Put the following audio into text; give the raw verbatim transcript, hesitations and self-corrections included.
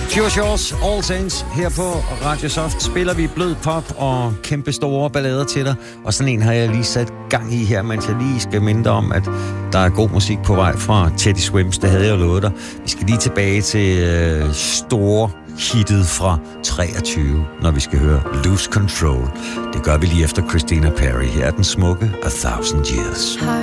Pure Shores, All Saints. Her på Radio Soft spiller vi blød pop og kæmpe store ballader til dig. Og sådan en har jeg lige sat gang i her, mens jeg lige skal minde om, at der er god musik på vej fra Teddy Swims. Det havde jeg jo lovet dig. Vi skal lige tilbage til øh, store hittet fra treogtyve, når vi skal høre Lose Control. Det gør vi lige efter Christina Perri. Her er den smukke A Thousand Years.